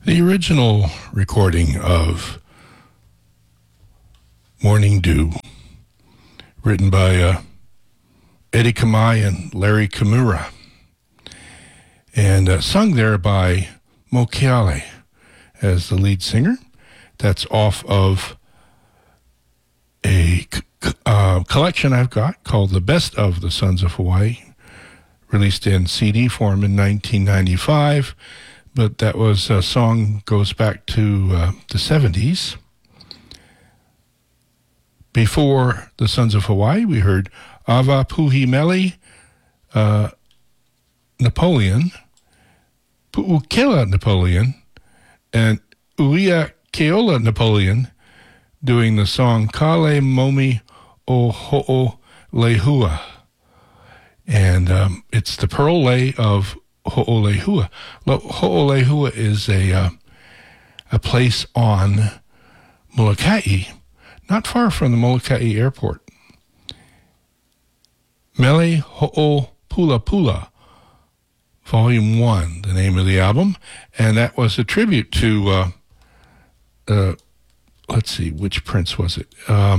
The original recording of Morning Dew, written by Eddie Kamai and Larry Kimura, and sung there by Mo Keale as the lead singer. That's off of a collection I've got called The Best of the Sons of Hawaii, released in CD form in 1995. But that was a song goes back to the 70s. Before the Sons of Hawaii, we heard Ava Puhi Mele, Napoleon, Pu'ukela Napoleon, and Uia Keola Napoleon doing the song Kale Momi o Ho'o Lehua. And it's the Pearl Lei of Ho'olehua. Ho'olehua is a place on Molokai, not far from the Molokai airport. Mele Ho'o Pula Pula, Volume 1, the name of the album. And that was a tribute to, let's see, which prince was it?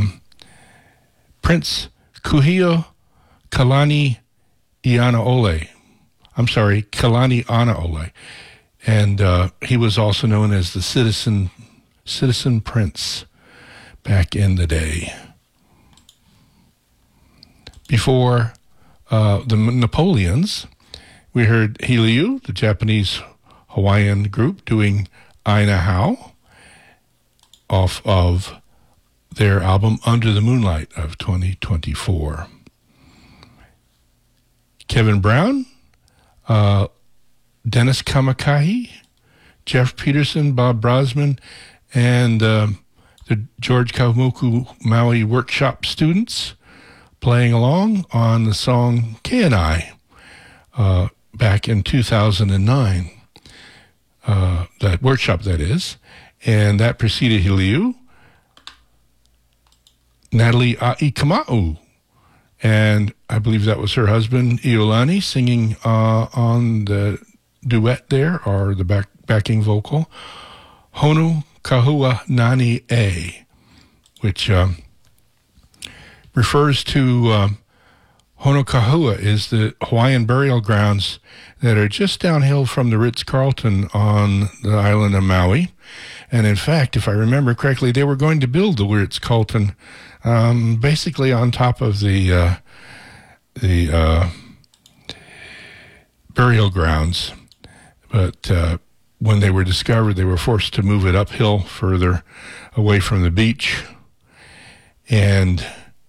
Prince Kuhio Kalani Ianaole. I'm sorry, Kalani Anaole. And he was also known as the Citizen Prince back in the day. Before the Napoleons, we heard Heliu, the Japanese Hawaiian group, doing Aina Hao off of their album Under the Moonlight of 2024. Kevin Brown, Dennis Kamakahi, Jeff Peterson, Bob Brosman, and the George Kaumuku Maui Workshop students playing along on the song K&I back in 2009. That workshop, that is. And that preceded Hiliu, Natalie Aikama'u, and I believe that was her husband, Iolani, singing on the duet there, or the backing vocal, Honu Kahua Nani E, which refers to Honokahua is the Hawaiian burial grounds that are just downhill from the Ritz-Carlton on the island of Maui. And in fact, if I remember correctly, they were going to build the Ritz-Carlton basically on top of the burial grounds. But when they were discovered, they were forced to move it uphill further away from the beach. And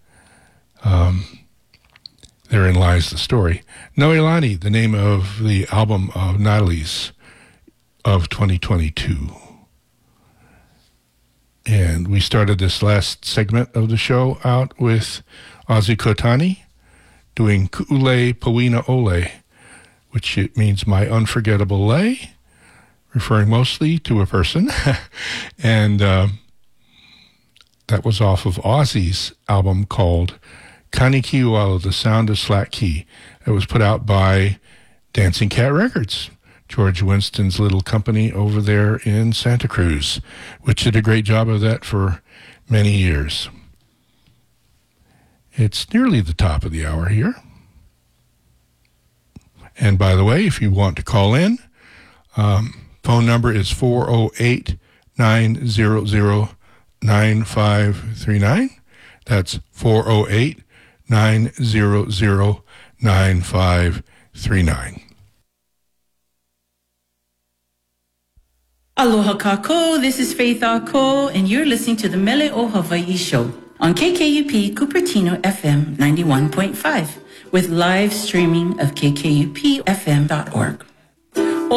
therein lies the story. Noelani, the name of the album of Natalie's of 2022. And we started this last segment of the show out with Ozzy Kotani doing Ku'ule Pawina Ole, which it means my unforgettable lay, referring mostly to a person. And that was off of Ozzy's album called Kanikiwala, The Sound of Slack Key. It was put out by Dancing Cat Records, George Winston's little company over there in Santa Cruz, which did a great job of that for many years. It's nearly the top of the hour here. And by the way, if you want to call in, phone number is 408-900-9539. That's 408-900-9539. Aloha kako, this is Faith Ako, and you're listening to the Mele o Hawaii show on KKUP Cupertino FM 91.5 with live streaming of kkupfm.org.